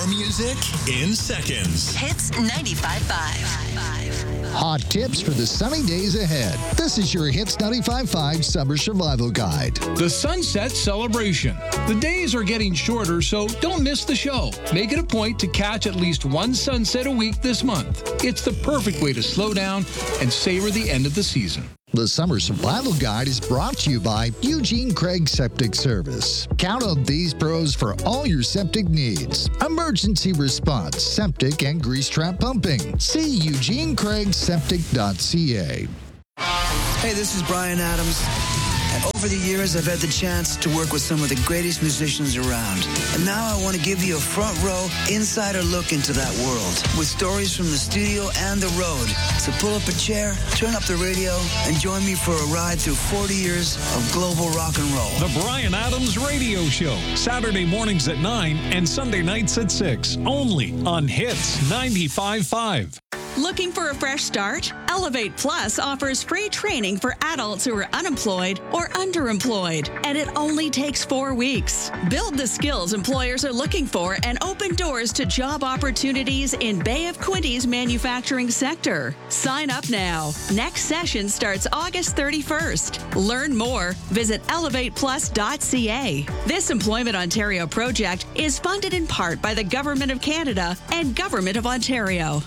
More music in seconds. Hits 95.5. Hot tips for the sunny days ahead. This is your Hits 95.5 Summer Survival Guide. The Sunset Celebration. The days are getting shorter, so don't miss the show. Make it a point to catch at least one sunset a week this month. It's the perfect way to slow down and savor the end of the season. The Summer Survival Guide is brought to you by Eugene Craig Septic Service. Count on these pros for all your septic needs. Emergency response, septic, and grease trap pumping. See eugenecraigseptic.ca. Hey, this is Bryan Adams. And over the years, I've had the chance to work with some of the greatest musicians around. And now I want to give you a front row, insider look into that world with stories from the studio and the road. So pull up a chair, turn up the radio, and join me for a ride through 40 years of global rock and roll. The Bryan Adams Radio Show, Saturday mornings at 9 and Sunday nights at 6, only on Hits 95.5. Looking for a fresh start? Elevate Plus offers free training for adults who are unemployed or underemployed, and it only takes 4 weeks. Build the skills employers are looking for and open doors to job opportunities in Bay of Quinty's manufacturing sector. Sign up now. Next session starts August 31st. Learn more. Visit elevateplus.ca. This Employment Ontario project is funded in part by the Government of Canada and Government of Ontario.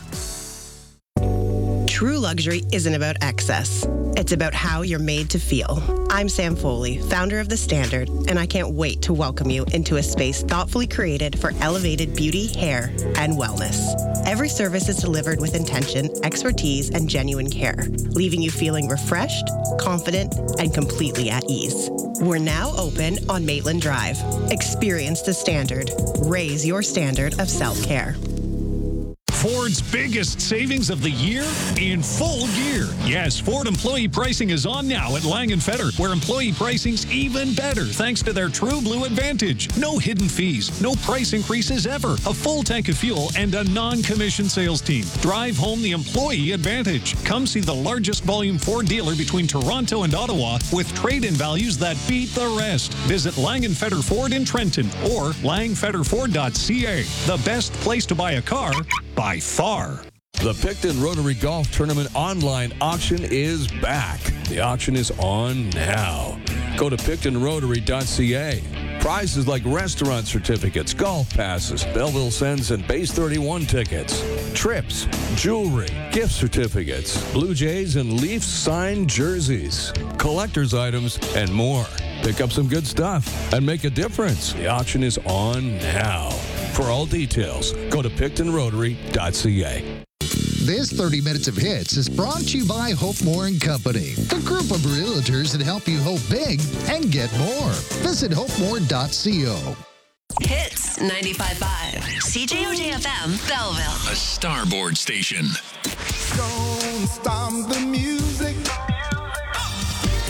True luxury isn't about excess. It's about how you're made to feel. I'm Sam Foley, founder of The Standard, and I can't wait to welcome you into a space thoughtfully created for elevated beauty, hair, and wellness. Every service is delivered with intention, expertise, and genuine care, leaving you feeling refreshed, confident, and completely at ease. We're now open on Maitland Drive. Experience The Standard. Raise your standard of self-care. Ford's biggest savings of the year in full gear. Yes, Ford employee pricing is on now at Lang & Fetter, where employee pricing's even better thanks to their True Blue Advantage. No hidden fees, no price increases ever, a full tank of fuel, and a non-commissioned sales team. Drive home the employee advantage. Come see the largest volume Ford dealer between Toronto and Ottawa with trade-in values that beat the rest. Visit Lang & Fetter Ford in Trenton or langfetterford.ca. The best place to buy a car by far. The Picton Rotary Golf Tournament online auction is back. The auction is on now. Go to pictonrotary.ca. Prizes like restaurant certificates, golf passes, Belleville Sens and Base 31 tickets, trips, jewelry, gift certificates, Blue Jays and Leafs signed jerseys, collector's items, and more. Pick up some good stuff and make a difference. The auction is on now. For all details, go to pictonrotary.ca. This 30 Minutes of Hits is brought to you by Hope Moore & Company, a group of realtors that help you hope big and get more. Visit hopemore.co. Hits 95.5. CJOJ-FM, Belleville. A Starboard station. Don't stop the music.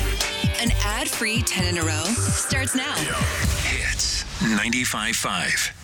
An ad-free 10 in a row starts now. Hits 95.5.